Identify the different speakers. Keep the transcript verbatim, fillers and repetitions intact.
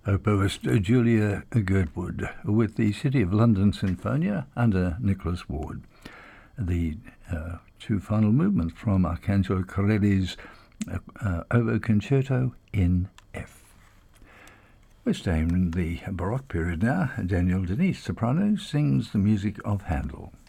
Speaker 1: Oboist Julia Girdwood with the City of London Sinfonia under Nicholas Ward. The uh, two final movements from Arcangelo Corelli's uh, uh, Oboe Concerto in F. We're staying in the Baroque period now. Danielle Denise, soprano, sings the music of Handel.